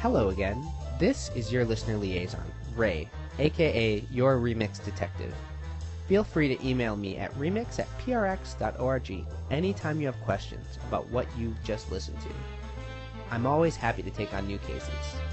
Hello again. This is your listener liaison, Ray, aka your Remix Detective. Feel free to email me at remix@prx.org anytime you have questions about what you've just listened to. I'm always happy to take on new cases.